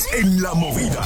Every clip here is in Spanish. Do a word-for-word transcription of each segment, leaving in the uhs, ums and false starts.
Estás en La Movida.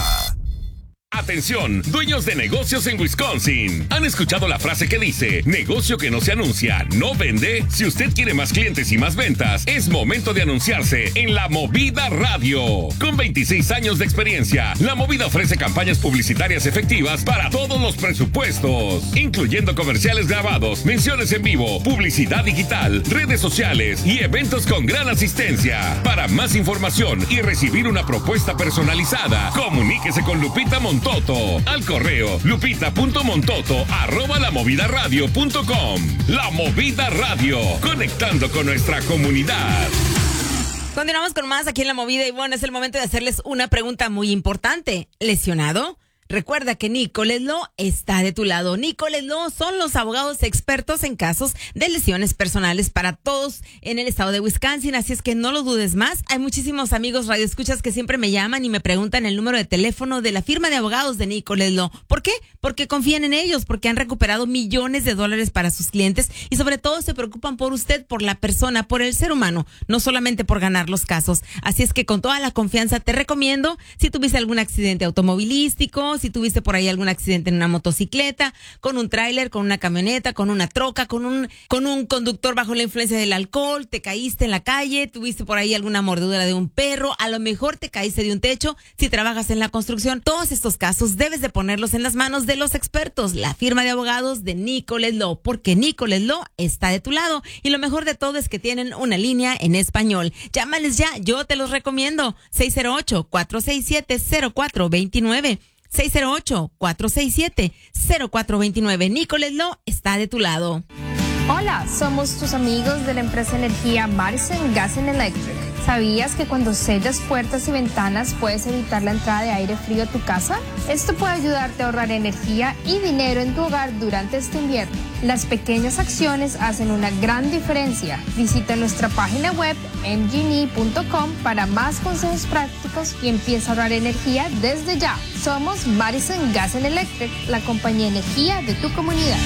Atención, dueños de negocios en Wisconsin. ¿Han escuchado la frase que dice, negocio que no se anuncia, no vende? Si usted quiere más clientes y más ventas, es momento de anunciarse en La Movida Radio. Con veintiséis años de experiencia, La Movida ofrece campañas publicitarias efectivas para todos los presupuestos, incluyendo comerciales grabados, menciones en vivo, publicidad digital, redes sociales y eventos con gran asistencia. Para más información y recibir una propuesta personalizada, comuníquese con Lupita Montoto al correo lupita.montoto arroba lamovidaradio.com. La Movida Radio, conectando con nuestra comunidad. Continuamos con más aquí en La Movida y bueno, es el momento de hacerles una pregunta muy importante. ¿Lesionado? Recuerda que Nichols Law está de tu lado. Nichols Law son los abogados expertos en casos de lesiones personales para todos en el estado de Wisconsin, así es que no lo dudes más. Hay muchísimos amigos radioescuchas que siempre me llaman y me preguntan el número de teléfono de la firma de abogados de Nichols Law. ¿Por qué? Porque confían en ellos, porque han recuperado millones de dólares para sus clientes y sobre todo se preocupan por usted, por la persona, por el ser humano, no solamente por ganar los casos. Así es que con toda la confianza te recomiendo, si tuviste algún accidente automovilístico, si tuviste por ahí algún accidente en una motocicleta, con un tráiler, con una camioneta, con una troca, con un con un conductor bajo la influencia del alcohol, te caíste en la calle, tuviste por ahí alguna mordedura de un perro, a lo mejor te caíste de un techo, si trabajas en la construcción, todos estos casos debes de ponerlos en las manos de los expertos, la firma de abogados de Nichols Law, porque Nichols Law está de tu lado y lo mejor de todo es que tienen una línea en español. Llámales ya, yo te los recomiendo, seis cero ocho, cuatro seis siete, cero cuatro dos nueve. seis cero ocho, cuatro seis siete, cero cuatro dos nueve. Nichols Law está de tu lado. Hola, somos tus amigos de la empresa Energía Madison Gas and Electric. ¿Sabías que cuando sellas puertas y ventanas puedes evitar la entrada de aire frío a tu casa? Esto puede ayudarte a ahorrar energía y dinero en tu hogar durante este invierno. Las pequeñas acciones hacen una gran diferencia. Visita nuestra página web m g n e punto com para más consejos prácticos y empieza a ahorrar energía desde ya. Somos Madison Gas and Electric, la compañía de energía de tu comunidad.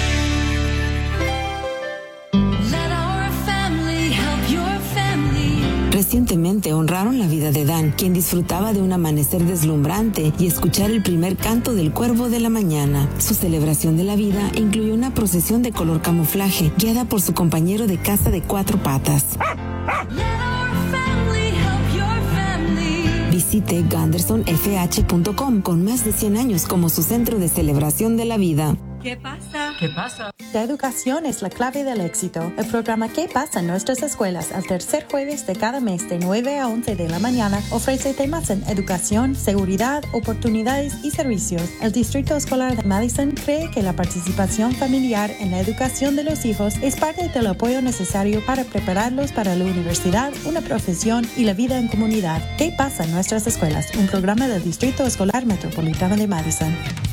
Recientemente honraron la vida de Dan, quien disfrutaba de un amanecer deslumbrante y escuchar el primer canto del cuervo de la mañana. Su celebración de la vida incluyó una procesión de color camuflaje, guiada por su compañero de caza de cuatro patas. Visite ganderson f h punto com con más de cien años como su centro de celebración de la vida. ¿Qué pasa? ¿Qué pasa? La educación es la clave del éxito. El programa ¿Qué pasa en nuestras escuelas? Al tercer jueves de cada mes de nueve a once de la mañana ofrece temas en educación, seguridad, oportunidades y servicios. El Distrito Escolar de Madison cree que la participación familiar en la educación de los hijos es parte del apoyo necesario para prepararlos para la universidad, una profesión y la vida en comunidad. ¿Qué pasa en nuestras escuelas? Un programa del Distrito Escolar Metropolitano de Madison.